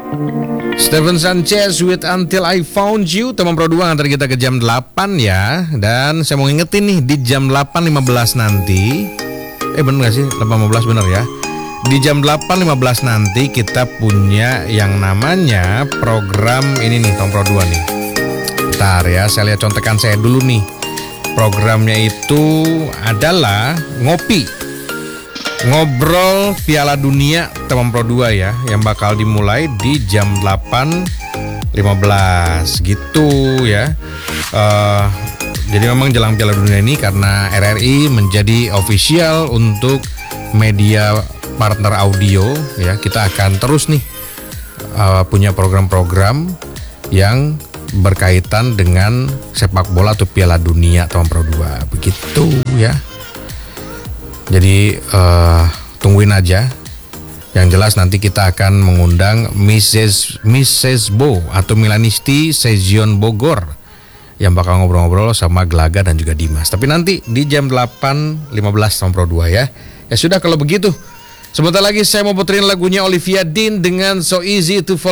Steven Sanchez with Until I Found You. Teman Pro 2 ngantar kita ke jam 8 ya. Dan saya mau ngingetin nih, di jam 8.15 nanti, bener gak sih? 8.15 bener ya. Di jam 8.15 nanti kita punya yang namanya program ini nih, Teman Pro 2 nih. Bentar ya, saya lihat contekan saya dulu nih. Programnya itu adalah Ngobrol Piala Dunia Teman Pro 2 ya, yang bakal dimulai di jam 8.15 gitu ya. Jadi memang jelang Piala Dunia ini, karena RRI menjadi official untuk media partner audio ya, kita akan terus nih punya program-program yang berkaitan dengan sepak bola atau Piala Dunia Teman Pro 2 begitu ya. Jadi tungguin aja. Yang jelas nanti kita akan mengundang Mrs. Bo atau Milanisti Sezion Bogor yang bakal ngobrol-ngobrol sama Gelaga dan juga Dimas. Tapi nanti di jam 8.15 Teman Pro 2 ya. Ya sudah, kalau begitu sebentar lagi saya mau puterin lagunya Olivia Dean dengan So Easy to Fall